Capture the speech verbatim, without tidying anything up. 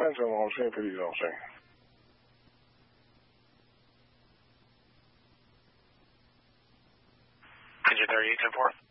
Engine one, sim, previsão, sim. Engine thirty-eight ten four.